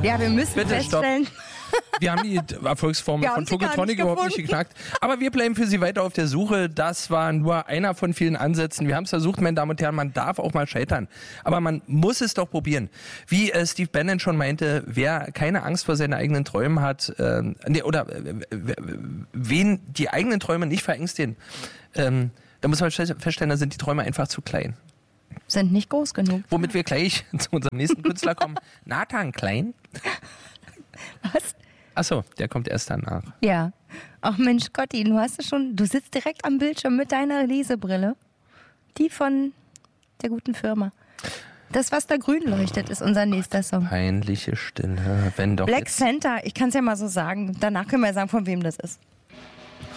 Ja, wir müssen Bitte, feststellen... Wir haben die Erfolgsformel von Tokotronic überhaupt nicht geknackt. Aber wir bleiben für Sie weiter auf der Suche. Das war nur einer von vielen Ansätzen. Wir haben es versucht, meine Damen und Herren, man darf auch mal scheitern. Aber man muss es doch probieren. Wie Steve Bannon schon meinte, wer keine Angst vor seinen eigenen Träumen hat, wen die eigenen Träume nicht verängstigen, da muss man feststellen, da sind die Träume einfach zu klein. Sind nicht groß genug. Womit wir gleich zu unserem nächsten Künstler kommen. Nathan Klein. Was? Achso, der kommt erst danach. Ja. Ach Mensch, Gotti, du sitzt direkt am Bildschirm mit deiner Lesebrille. Die von der guten Firma. Das, was da grün leuchtet, ist unser nächster Song. Peinliche Stille, wenn doch Black jetzt... Center, ich kann es ja mal so sagen. Danach können wir sagen, von wem das ist.